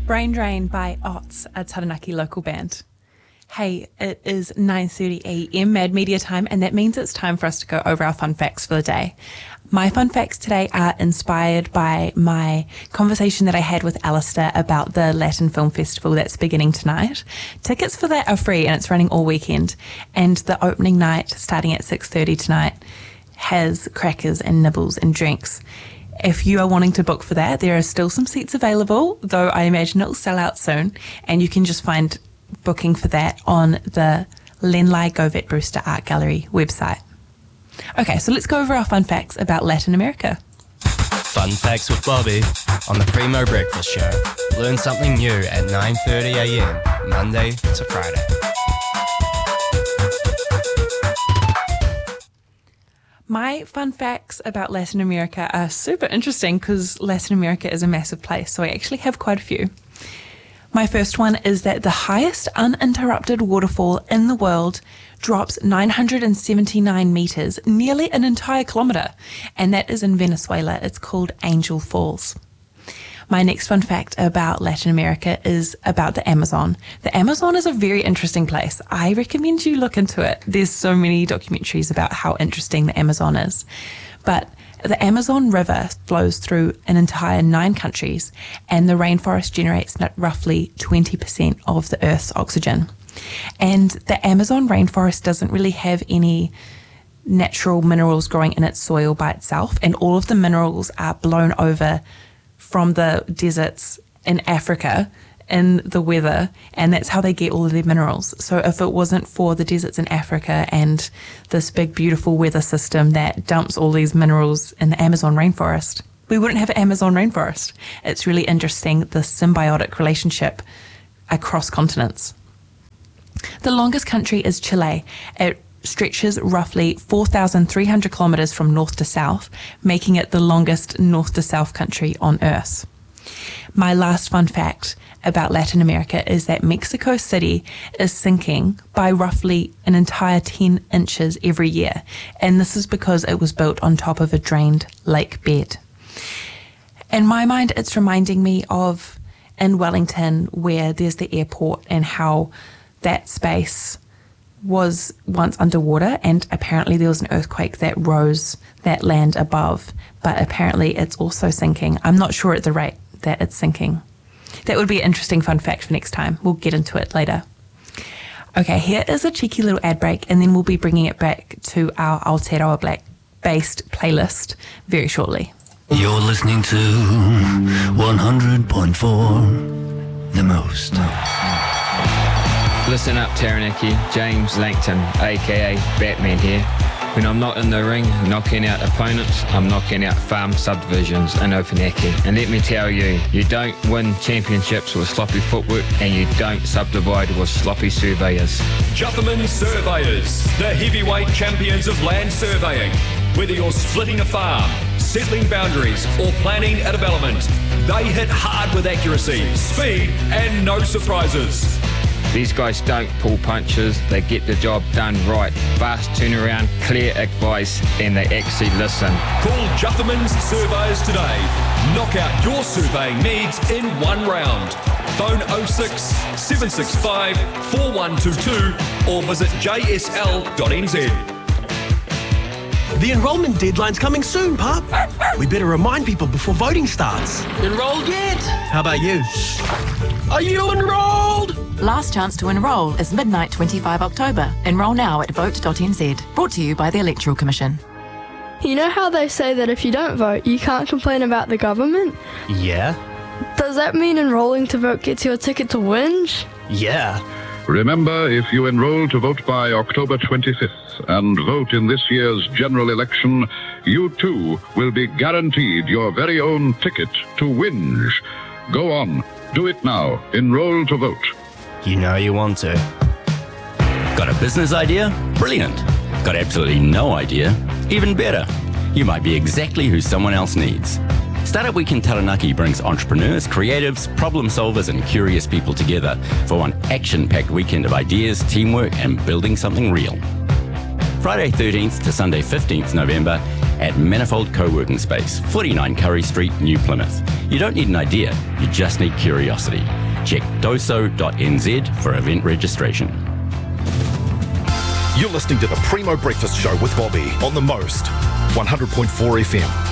Brain Drain by OTS, a Taranaki local band. Hey, it is 9:30 a.m. Mad Media time, and that means it's time for us to go over our fun facts for the day. My fun facts today are inspired by my conversation that I had with Alistair about the Latin Film Festival that's beginning tonight. Tickets for that are free and it's running all weekend. And the opening night, starting at 6:30 tonight, has crackers and nibbles and drinks. If you are wanting to book for that, there are still some seats available, though I imagine it'll sell out soon. And you can just find booking for that on the Lenlai Govett Brewster Art Gallery website. Okay, so let's go over our fun facts about Latin America. Fun Facts with Bobby on the Primo Breakfast Show. Learn something new at 9:30 a.m. Monday to Friday. My fun facts about Latin America are super interesting because Latin America is a massive place, so I actually have quite a few. My first one is that the highest uninterrupted waterfall in the world drops 979 metres, nearly an entire kilometre, and that is in Venezuela. It's called Angel Falls. My next fun fact about Latin America is about the Amazon. The Amazon is a very interesting place. I recommend you look into it. There's so many documentaries about how interesting the Amazon is. But the Amazon River flows through an entire 9 countries, and the rainforest generates roughly 20% of the Earth's oxygen. And the Amazon rainforest doesn't really have any natural minerals growing in its soil by itself, and all of the minerals are blown over from the deserts in Africa in the weather, and that's how they get all of their minerals. So if it wasn't for the deserts in Africa and this big beautiful weather system that dumps all these minerals in the Amazon rainforest, we wouldn't have an Amazon rainforest. It's really interesting, the symbiotic relationship across continents. The longest country is Chile. It stretches roughly 4,300 kilometres from north to south, making it the longest north to south country on Earth. My last fun fact about Latin America is that Mexico City is sinking by roughly an entire 10 inches every year, and this is because it was built on top of a drained lake bed. In my mind, it's reminding me of in Wellington, where there's the airport, and how that space was once underwater, and apparently there was an earthquake that rose that land above, but apparently it's also sinking. I'm not sure at the rate that it's sinking. That would be an interesting fun fact for next time. We'll get into it later. Okay, here is a cheeky little ad break, and then we'll be bringing it back to our Aotearoa Black-based playlist very shortly. You're listening to 100.4 The Most. Listen up, Taranaki. James Langton, aka Batman here. When I'm not in the ring knocking out opponents, I'm knocking out farm subdivisions in Opunake. And let me tell you, you don't win championships with sloppy footwork, and you don't subdivide with sloppy surveyors. Jutherman Surveyors, the heavyweight champions of land surveying. Whether you're splitting a farm, settling boundaries, or planning a development, they hit hard with accuracy, speed, and no surprises. These guys don't pull punches, they get the job done right. Fast turnaround, clear advice, and they actually listen. Call Jutherman's Surveyors today. Knock out your surveying needs in one round. Phone 06 765 4122 or visit jsl.nz. The enrolment deadline's coming soon, Pup. We better remind people before voting starts. Enrolled yet? How about you? Are you enrolled? Last chance to enrol is midnight 25 October. Enrol now at vote.nz. Brought to you by the Electoral Commission. You know how they say that if you don't vote, you can't complain about the government? Yeah. Does that mean enrolling to vote gets you a ticket to Whinge? Yeah. Remember, if you enroll to vote by October 25th and vote in this year's general election, you too will be guaranteed your very own ticket to Whinge. Go on, do it now. Enroll to vote. You know you want to. Got a business idea? Brilliant. Got absolutely no idea? Even better. You might be exactly who someone else needs. Startup Week in Taranaki brings entrepreneurs, creatives, problem solvers, and curious people together for one action-packed weekend of ideas, teamwork, and building something real. Friday 13th to Sunday 15th November at Manifold Co-working Space, 49 Curry Street, New Plymouth. You don't need an idea, you just need curiosity. Check doso.nz for event registration. You're listening to the Primo Breakfast Show with Bobby on the Most 100.4 FM.